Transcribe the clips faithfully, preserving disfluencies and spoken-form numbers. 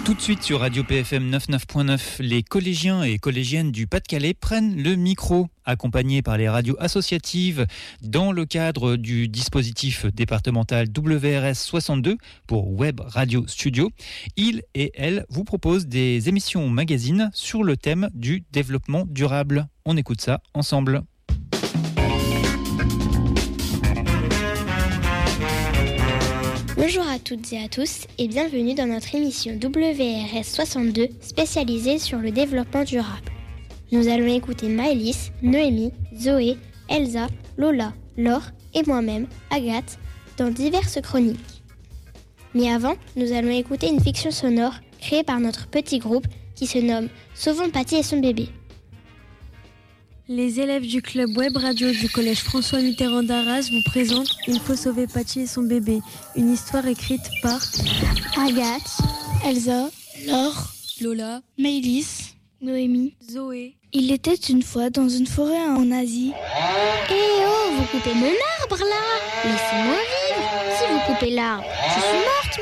Tout de suite sur Radio P F M quatre-vingt-neuf point neuf, les collégiens et collégiennes du Pas-de-Calais prennent le micro, accompagnés par les radios associatives dans le cadre du dispositif départemental W R S soixante-deux pour Web Radio Studio. Ils et elles vous proposent des émissions magazines sur le thème du développement durable. On écoute ça ensemble. Bonjour à toutes et à tous et bienvenue dans notre émission W R S soixante-deux spécialisée sur le développement durable. Nous allons écouter Maëlys, Noémie, Zoé, Elsa, Lola, Laure et moi-même, Agathe, dans diverses chroniques. Mais avant, nous allons écouter une fiction sonore créée par notre petit groupe qui se nomme Sauvons Patty et son bébé. Les élèves du club web radio du collège François Mitterrand d'Arras vous présentent Il faut sauver Patty et son bébé, une histoire écrite par Agathe, Elsa, Laure, Lola, Maëlys, Noémie, Zoé. Il était une fois dans une forêt en Asie. Eh oh, vous coupez mon arbre là! Laissez-moi vivre! Si vous coupez l'arbre, je suis morte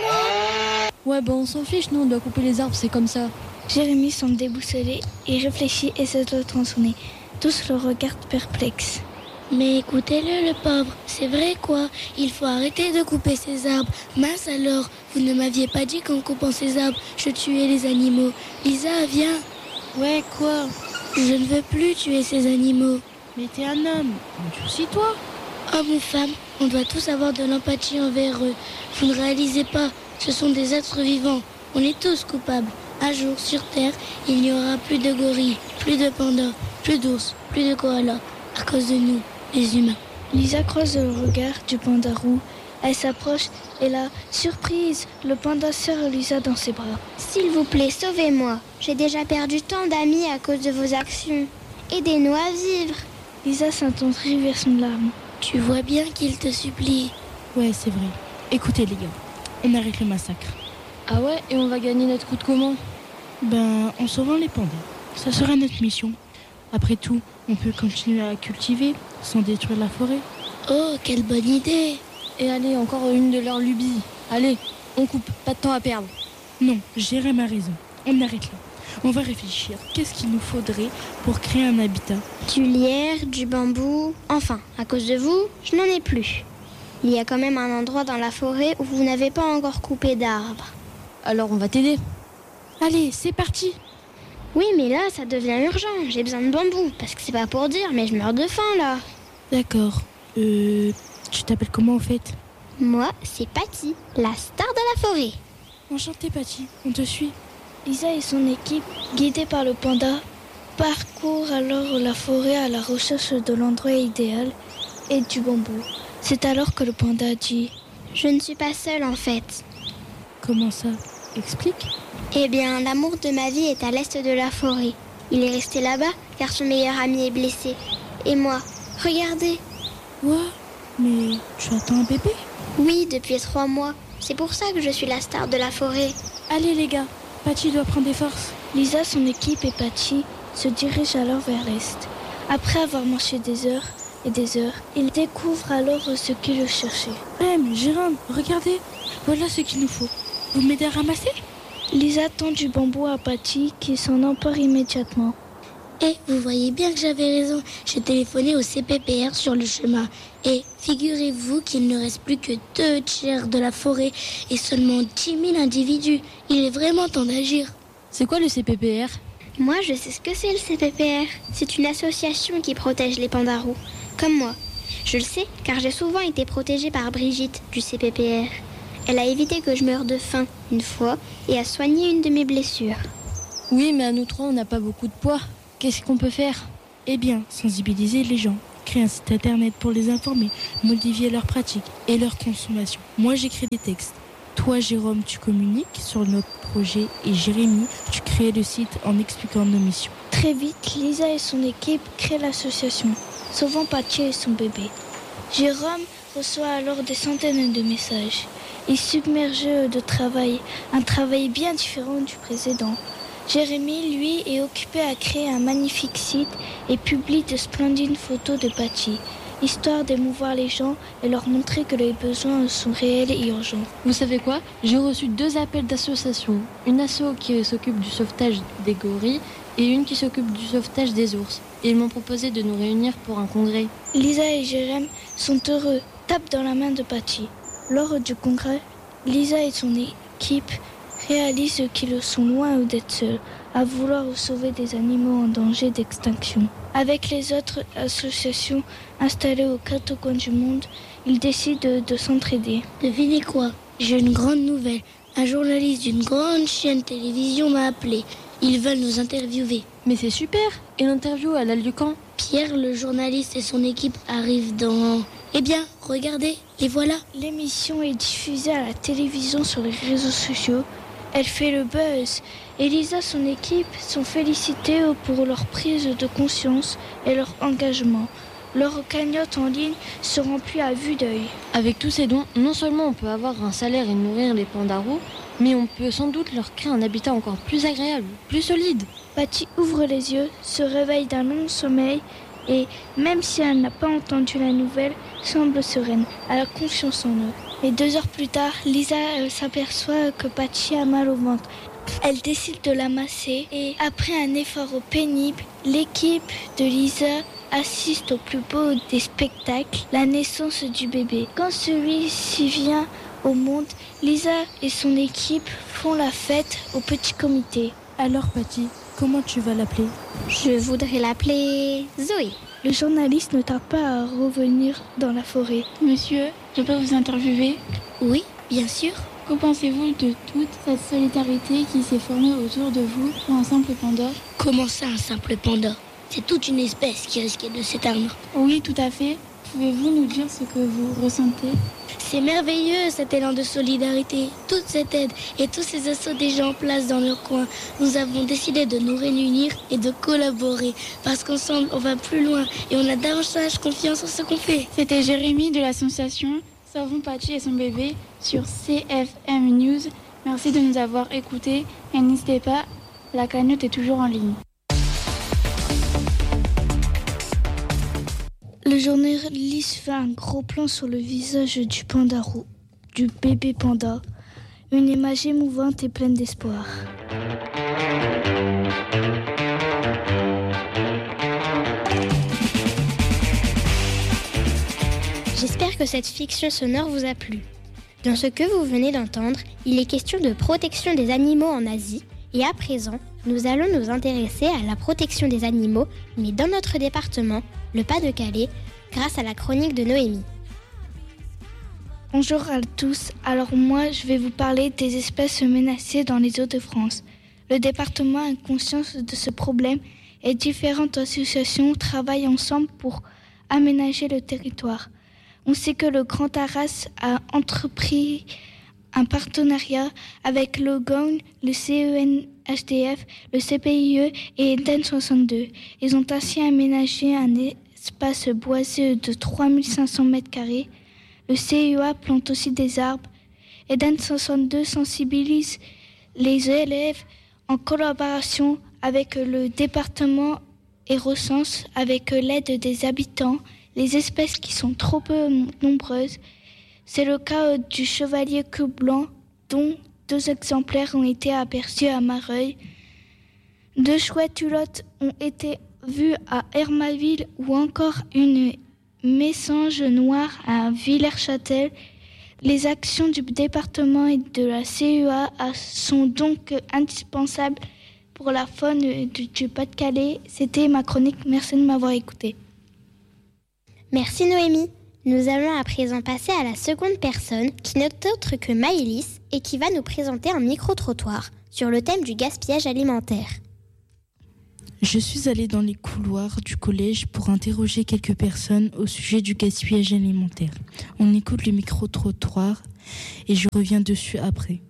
moi! Ouais, bah on s'en fiche, nous on doit couper les arbres, c'est comme ça. Jérémy semble déboussolé, il réfléchit et se doit tronçonner. Tous le regardent perplexes. Mais écoutez-le, le pauvre, c'est vrai quoi, il faut arrêter de couper ces arbres. Mince alors, vous ne m'aviez pas dit qu'en coupant ces arbres, je tuais les animaux. Lisa, viens. Ouais, quoi? Je ne veux plus tuer ces animaux. Mais t'es un homme, endurcis-toi. Hommes ou femmes, on doit tous avoir de l'empathie envers eux. Vous ne réalisez pas, ce sont des êtres vivants. On est tous coupables. Un jour, sur Terre, il n'y aura plus de gorilles, plus de pandas, plus d'ours, plus de koalas, à cause de nous, les humains. Lisa croise le regard du panda roux. Elle s'approche et là, surprise, le panda serre Lisa dans ses bras. S'il vous plaît, sauvez-moi. J'ai déjà perdu tant d'amis à cause de vos actions. Aidez-nous à vivre. Lisa s'attendrit vers son larme. Tu vois bien qu'il te supplie. Ouais, c'est vrai. Écoutez les gars, on arrête le massacre. Ah ouais, et on va gagner notre coup de comment? Ben, en sauvant les pandas. Ça sera notre mission. Après tout, on peut continuer à cultiver sans détruire la forêt. Oh, quelle bonne idée! Et allez, encore une de leurs lubies. Allez, on coupe, pas de temps à perdre. Non, Jérémy a raison. On arrête là. On va réfléchir. Qu'est-ce qu'il nous faudrait pour créer un habitat? Du lierre, du bambou... Enfin, à cause de vous, je n'en ai plus. Il y a quand même un endroit dans la forêt où vous n'avez pas encore coupé d'arbres. Alors on va t'aider. Allez, c'est parti. Oui, mais là, ça devient urgent. J'ai besoin de bambou, parce que c'est pas pour dire, mais je meurs de faim, là. D'accord. Euh... Tu t'appelles comment, en fait? Moi, c'est Patty, la star de la forêt. Enchantée, Patty. On te suit. Lisa et son équipe, guidés par le panda, parcourent alors la forêt à la recherche de l'endroit idéal et du bambou. C'est alors que le panda dit « Je ne suis pas seule, en fait. » Comment ça? Explique. Eh bien, l'amour de ma vie est à l'est de la forêt. Il est resté là-bas car son meilleur ami est blessé. Et moi, regardez. Quoi? Mais tu attends un bébé? Oui, depuis trois mois. C'est pour ça que je suis la star de la forêt. Allez les gars, Patty doit prendre des forces. Lisa, son équipe et Patty se dirigent alors vers l'est. Après avoir marché des heures et des heures, ils découvrent alors ce qu'ils cherchaient. Hé, Jérôme, regardez, voilà ce qu'il nous faut. Vous m'aidez à ramasser? Lisa tend du bambou à Patty qui s'en empare immédiatement. Eh, vous voyez bien que j'avais raison. J'ai téléphoné au C P P R sur le chemin. Et figurez-vous qu'il ne reste plus que deux tiers de la forêt et seulement dix mille individus. Il est vraiment temps d'agir. C'est quoi le C P P R? Moi, je sais ce que c'est le C P P R. C'est une association qui protège les pandas roux, comme moi. Je le sais car j'ai souvent été protégée par Brigitte du C P P R. Elle a évité que je meure de faim une fois et a soigné une de mes blessures. Oui, mais à nous trois, on n'a pas beaucoup de poids. Qu'est-ce qu'on peut faire? Eh bien, sensibiliser les gens, créer un site internet pour les informer, modifier leurs pratiques et leur consommation. Moi, j'écris des textes. Toi, Jérôme, tu communiques sur notre projet et Jérémy, tu crées le site en expliquant nos missions. Très vite, Lisa et son équipe créent l'association, sauvant Patty et son bébé. Jérôme reçoit alors des centaines de messages. Il submerge de travail, un travail bien différent du précédent. Jérémy, lui, est occupé à créer un magnifique site et publie de splendides photos de Patty. histoire d'émouvoir les gens et leur montrer que les besoins sont réels et urgents. Vous savez quoi ? J'ai reçu deux appels d'associations. Une asso qui s'occupe du sauvetage des gorilles et une qui s'occupe du sauvetage des ours. Et ils m'ont proposé de nous réunir pour un congrès. Lisa et Jérém sont heureux, tapent dans la main de Patty. Lors du congrès, Lisa et son équipe réalisent qu'ils sont loin d'être seuls, à vouloir sauver des animaux en danger d'extinction. Avec les autres associations installées aux quatre coins du monde, ils décident de, de s'entraider. Devinez quoi ? J'ai une grande nouvelle. Un journaliste d'une grande chaîne télévision m'a appelé. Ils veulent nous interviewer. Mais c'est super. Et l'interview, elle a lieu quand ? Pierre, le journaliste, et son équipe arrivent dans... Eh bien, regardez, les voilà. L'émission est diffusée à la télévision sur les réseaux sociaux. Elle fait le buzz. Elisa et son équipe sont félicitées pour leur prise de conscience et leur engagement. Leur cagnotte en ligne se remplit à vue d'œil. Avec tous ces dons, non seulement on peut avoir un salaire et nourrir les pandarous, mais on peut sans doute leur créer un habitat encore plus agréable, plus solide. Patty ouvre les yeux, se réveille d'un long sommeil et, même si elle n'a pas entendu la nouvelle, semble sereine. Elle a confiance en eux. Et deux heures plus tard, Lisa s'aperçoit que Patty a mal au ventre. Elle décide de la masser et, après un effort pénible, l'équipe de Lisa assiste au plus beau des spectacles, la naissance du bébé. Quand celui-ci vient au monde, Lisa et son équipe font la fête au petit comité. Alors Patty, comment tu vas l'appeler ? Je voudrais l'appeler Zoé. Le journaliste ne tarde pas à revenir dans la forêt. Monsieur, je peux vous interviewer ? Oui, bien sûr. Que pensez-vous de toute cette solidarité qui s'est formée autour de vous pour un simple panda ? Comment ça, un simple panda ? C'est toute une espèce qui risquait de s'éteindre. Oui, tout à fait. Pouvez-vous nous dire ce que vous ressentez ? C'est merveilleux cet élan de solidarité, toute cette aide et tous ces assauts des gens en place dans leur coin. Nous avons décidé de nous réunir et de collaborer parce qu'ensemble on va plus loin et on a davantage confiance en ce qu'on fait. C'était Jérémy de l'association Sauvons Patty et son bébé sur C F M News. Merci de nous avoir écoutés et n'hésitez pas, la cagnotte est toujours en ligne. Le journaliste fait un gros plan sur le visage du pandarou, du bébé panda. Une image émouvante et pleine d'espoir. J'espère que cette fiction sonore vous a plu. Dans ce que vous venez d'entendre, il est question de protection des animaux en Asie. Et à présent, nous allons nous intéresser à la protection des animaux, mais dans notre département, le Pas-de-Calais, grâce à la chronique de Noémie. Bonjour à tous, alors moi je vais vous parler des espèces menacées dans les Hauts-de-France. Le département a conscience de ce problème et différentes associations travaillent ensemble pour aménager le territoire. On sait que le Grand Arras a entrepris un partenariat avec le G O N, le C E N H D F, le C P I E et Eden soixante-deux. Ils ont ainsi aménagé un espace boisé de trois mille cinq cents mètres carrés. Le C E A plante aussi des arbres. Eden soixante-deux sensibilise les élèves en collaboration avec le département et recense, avec l'aide des habitants, les espèces qui sont trop peu nombreuses. C'est le cas du chevalier queue blanc, dont deux exemplaires ont été aperçus à Mareuil. Deux chouettes hulottes ont été vues à Hermaville ou encore une messange noire à Villers-Châtel. Les actions du département et de la C E A sont donc indispensables pour la faune du Pas-de-Calais. C'était ma chronique. Merci de m'avoir écouté. Merci Noémie. Nous allons à présent passer à la seconde personne qui n'est autre que Maëlys et qui va nous présenter un micro-trottoir sur le thème du gaspillage alimentaire. Je suis allée dans les couloirs du collège pour interroger quelques personnes au sujet du gaspillage alimentaire. On écoute le micro-trottoir et je reviens dessus après.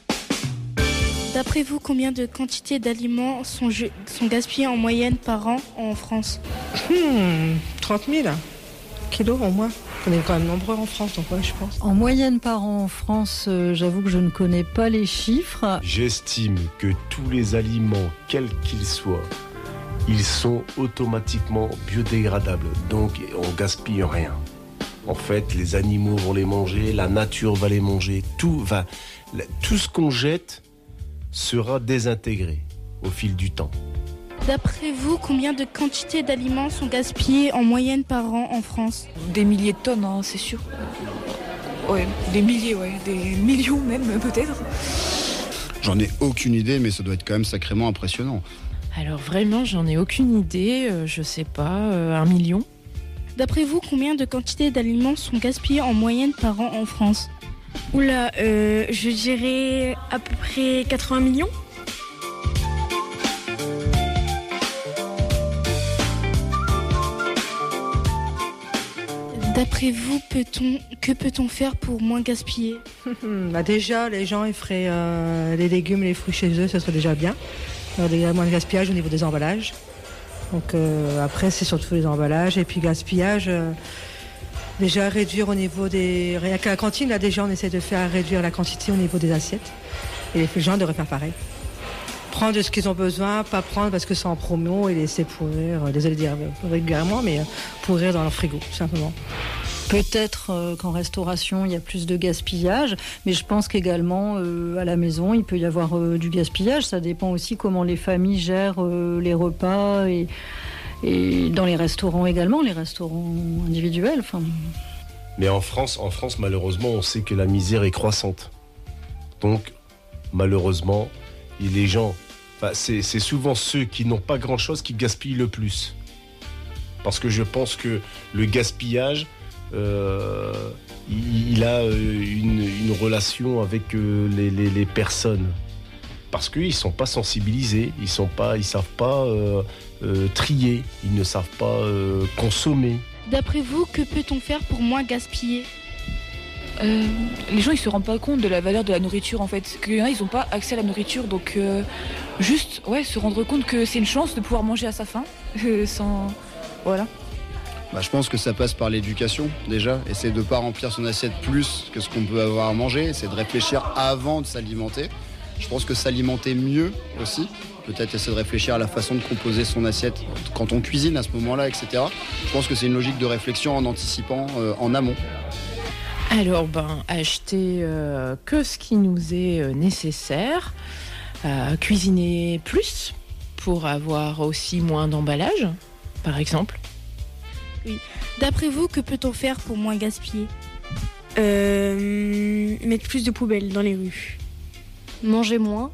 D'après vous, combien de quantités d'aliments sont, sont gaspillées en moyenne par an en France ? hmm, trente mille kilos en moins. On est quand même nombreux en France, donc ouais, je pense. En moyenne par an en France, euh, j'avoue que je ne connais pas les chiffres. J'estime que tous les aliments, quels qu'ils soient, ils sont automatiquement biodégradables, donc on gaspille rien. En fait, les animaux vont les manger, la nature va les manger, tout va, tout ce qu'on jette sera désintégré au fil du temps. D'après vous, combien de quantités d'aliments sont gaspillées en moyenne par an en France ? Des milliers de tonnes, hein, c'est sûr. Ouais, des milliers, ouais, des millions même peut-être. J'en ai aucune idée, mais ça doit être quand même sacrément impressionnant. Alors vraiment, j'en ai aucune idée, euh, je sais pas, euh, un million. D'après vous, combien de quantités d'aliments sont gaspillées en moyenne par an en France ? Oula, euh, je dirais à peu près quatre-vingts millions. D'après vous, peut-on, que peut-on faire pour moins gaspiller ? bah Déjà, les gens ils feraient euh, les légumes et les fruits chez eux, ce serait déjà bien. Alors, il y a moins de gaspillage au niveau des emballages. Donc euh, après, c'est surtout les emballages. Et puis gaspillage, euh, déjà réduire au niveau des... Rien qu'à la cantine, là déjà, on essaie de faire réduire la quantité au niveau des assiettes. Et les gens devraient faire pareil. Prendre de ce qu'ils ont besoin, pas prendre parce que c'est en promo et laisser pourrir, euh, désolé de dire régulièrement, mais euh, pourrir dans leur frigo, tout simplement. Peut-être euh, qu'en restauration, il y a plus de gaspillage, mais je pense qu'également, euh, à la maison, il peut y avoir euh, du gaspillage. Ça dépend aussi comment les familles gèrent euh, les repas et, et dans les restaurants également, les restaurants individuels. Enfin... Mais en France, en France, malheureusement, on sait que la misère est croissante. Donc, malheureusement, les gens... Enfin, c'est, c'est souvent ceux qui n'ont pas grand-chose qui gaspillent le plus. Parce que je pense que le gaspillage... Euh, il a une, une relation avec les, les, les personnes parce qu'ils ne sont pas sensibilisés, ils sont pas, ils savent pas euh, euh, trier, ils ne savent pas euh, consommer. D'après vous, que peut-on faire pour moins gaspiller ? euh, Les gens ils se rendent pas compte de la valeur de la nourriture en fait. Qu'il y en a ils n'ont pas accès à la nourriture, donc euh, juste ouais, se rendre compte que c'est une chance de pouvoir manger à sa faim euh, sans voilà. Bah, je pense que ça passe par l'éducation déjà, essayer de ne pas remplir son assiette plus que ce qu'on peut avoir à manger, c'est de réfléchir avant de s'alimenter. Je pense que s'alimenter mieux aussi, peut-être essayer de réfléchir à la façon de composer son assiette quand on cuisine à ce moment-là, et cetera. Je pense que c'est une logique de réflexion en anticipant euh, en amont. Alors ben, acheter euh, que ce qui nous est euh, nécessaire, euh, cuisiner plus pour avoir aussi moins d'emballage, par exemple. Oui. D'après vous, que peut-on faire pour moins gaspiller ? euh, Mettre plus de poubelles dans les rues. Manger moins.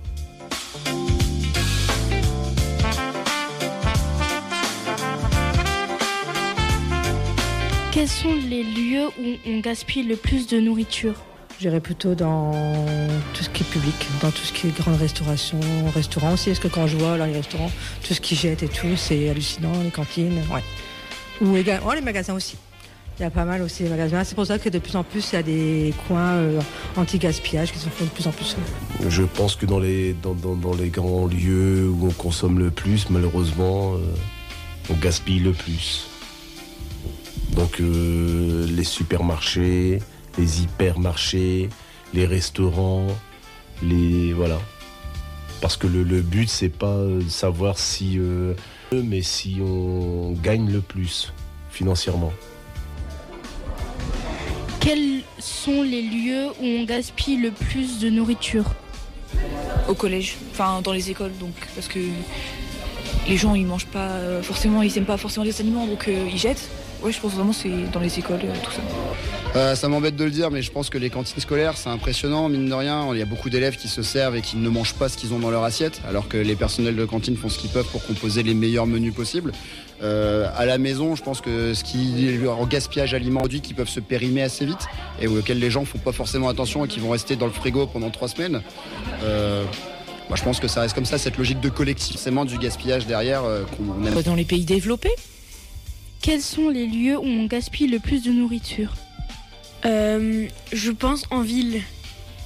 Quels sont les lieux où on gaspille le plus de nourriture ? J'irais plutôt dans tout ce qui est public, dans tout ce qui est grande restauration, restaurant aussi, parce que quand je vois là, les restaurants, tout ce qu'ils jettent et tout, c'est hallucinant, les cantines, ouais. Ou également oh, les magasins aussi. Il y a pas mal aussi les magasins. C'est pour ça que de plus en plus, il y a des coins euh, anti-gaspillage qui se font de plus en plus. Je pense que dans les, dans, dans, dans les grands lieux où on consomme le plus, malheureusement, euh, on gaspille le plus. Donc euh, les supermarchés, les hypermarchés, les restaurants, les... Voilà. Parce que le, le but, c'est pas de savoir si... Euh, mais si on gagne le plus financièrement. Quels sont les lieux où on gaspille le plus de nourriture ? Au collège, enfin dans les écoles donc, parce que les gens ils mangent pas euh, forcément, ils aiment pas forcément les aliments donc euh, ils jettent. Ouais, je pense vraiment que c'est dans les écoles, euh, tout ça. Euh, ça m'embête de le dire, mais je pense que les cantines scolaires, c'est impressionnant, mine de rien. Il y a beaucoup d'élèves qui se servent et qui ne mangent pas ce qu'ils ont dans leur assiette, alors que les personnels de cantine font ce qu'ils peuvent pour composer les meilleurs menus possibles. Euh, à la maison, je pense que ce qui est en gaspillage alimentaire, qui peuvent se périmer assez vite et auxquels les gens font pas forcément attention et qui vont rester dans le frigo pendant trois semaines. Euh, moi, je pense que ça reste comme ça, cette logique de collectif, forcément du gaspillage derrière euh, qu'on aime. Dans les pays développés ? Quels sont les lieux où on gaspille le plus de nourriture ? euh, Je pense en ville.